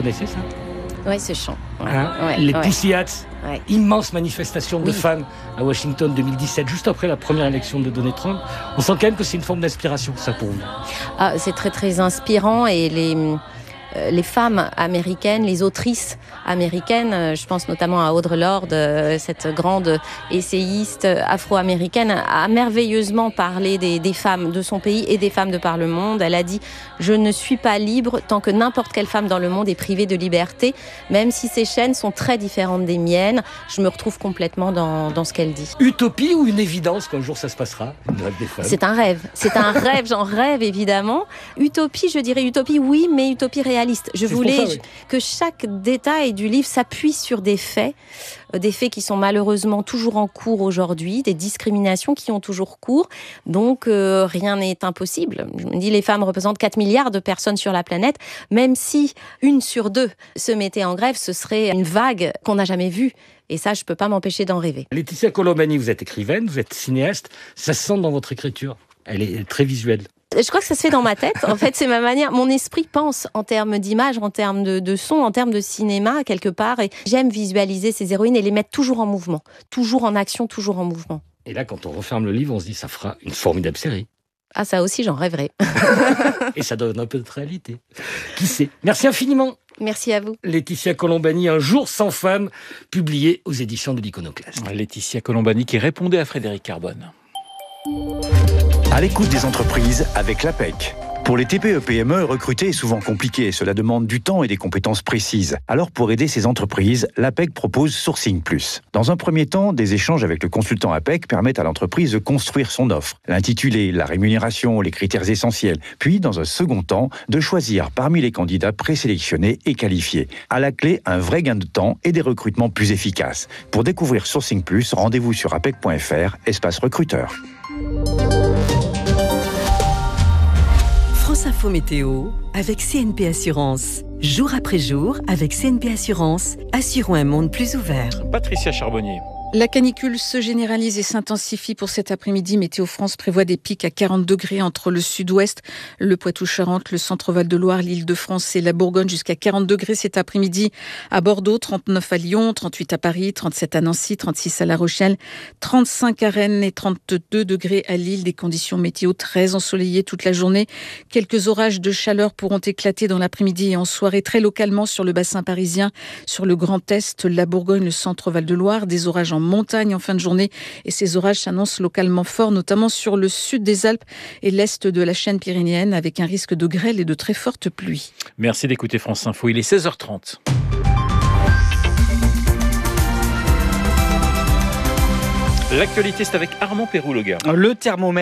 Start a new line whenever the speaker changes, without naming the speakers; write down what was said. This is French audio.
connaissez ça ?
Oui, ce chant.
Les DC Hats, immense manifestation de femmes à Washington 2017, juste après la première élection de Donald Trump. On sent quand même que c'est une forme d'inspiration, ça, pour vous.
C'est très, très inspirant et les femmes américaines, les autrices américaines, je pense notamment à Audre Lorde, cette grande essayiste afro-américaine, a merveilleusement parlé des femmes de son pays et des femmes de par le monde. Elle a dit « Je ne suis pas libre tant que n'importe quelle femme dans le monde est privée de liberté, même si ses chaînes sont très différentes des miennes. » Je me retrouve complètement dans ce qu'elle dit.
Utopie ou une évidence qu'un jour ça se passera, une grève des femmes ?
C'est un rêve, j'en rêve évidemment. Utopie, je dirais utopie, oui, mais utopie réaliste. Je voulais que chaque détail du livre s'appuie sur des faits qui sont malheureusement toujours en cours aujourd'hui, des discriminations qui ont toujours cours, donc rien n'est impossible. Je me dis, les femmes représentent 4 milliards de personnes sur la planète, même si 1 sur 2 se mettait en grève, ce serait une vague qu'on n'a jamais vue. Et ça, je ne peux pas m'empêcher d'en rêver.
Laetitia Colombani, vous êtes écrivaine, vous êtes cinéaste, ça se sent dans votre écriture, elle est très visuelle.
Je crois que ça se fait dans ma tête. En fait, c'est ma manière. Mon esprit pense en termes d'image, en termes de son, en termes de cinéma, quelque part. Et j'aime visualiser ces héroïnes et les mettre toujours en mouvement. Toujours en action, toujours en mouvement.
Et là, quand on referme le livre, on se dit, ça fera une formidable série.
Ah, ça aussi, j'en rêverais.
Et ça donne un peu de réalité. Qui sait ? Merci infiniment.
Merci à vous.
Laetitia Colombani, Un jour sans femme, publié aux éditions de l'Iconoclaste.
Laetitia Colombani qui répondait à Frédéric Carbone.
À l'écoute des entreprises avec l'APEC. Pour les TPE-PME, recruter est souvent compliqué. Cela demande du temps et des compétences précises. Alors, pour aider ces entreprises, l'APEC propose Sourcing Plus. Dans un premier temps, des échanges avec le consultant APEC permettent à l'entreprise de construire son offre, l'intitulé, la rémunération, les critères essentiels. Puis, dans un second temps, de choisir parmi les candidats présélectionnés et qualifiés. À la clé, un vrai gain de temps et des recrutements plus efficaces. Pour découvrir Sourcing Plus, rendez-vous sur apec.fr, espace recruteur.
France Info Météo avec CNP Assurance. Jour après jour, avec CNP Assurance, assurons un monde plus ouvert.
Patricia Charbonnier.
La canicule se généralise et s'intensifie pour cet après-midi. Météo France prévoit des pics à 40 degrés entre le sud-ouest, le Poitou-Charentes, le centre-Val de Loire, l'Île-de-France et la Bourgogne, jusqu'à 40 degrés cet après-midi à Bordeaux, 39 à Lyon, 38 à Paris, 37 à Nancy, 36 à La Rochelle, 35 à Rennes et 32 degrés à Lille. Des conditions météo très ensoleillées toute la journée. Quelques orages de chaleur pourront éclater dans l'après-midi et en soirée très localement sur le bassin parisien, sur le Grand Est, la Bourgogne, le centre-Val de Loire. Des orages en montagne en fin de journée et ces orages s'annoncent localement forts, notamment sur le sud des Alpes et l'est de la chaîne pyrénéenne avec un risque de grêle et de très fortes pluies.
Merci d'écouter France Info, il est 16h30. L'actualité, c'est avec Armand Péroux-Loga.
Le thermomètre